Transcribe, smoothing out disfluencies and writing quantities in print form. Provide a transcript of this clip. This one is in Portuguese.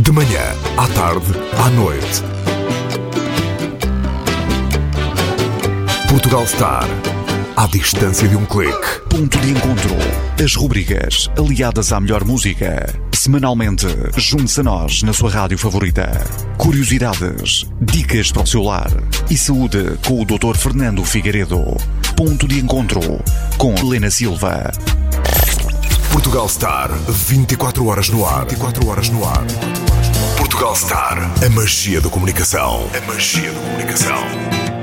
De manhã, à tarde, à noite. Portugal Star. À distância de um clique. Ponto de encontro. As rubricas aliadas à melhor música. Semanalmente, junte-se a nós na sua rádio favorita. Curiosidades, dicas para o seu lar e saúde com o Dr. Fernando Figueiredo. Ponto de encontro com Helena Silva. Portugal Star. 24 horas no ar. 24 horas no ar. Portugal Star. A magia da comunicação. A magia da comunicação.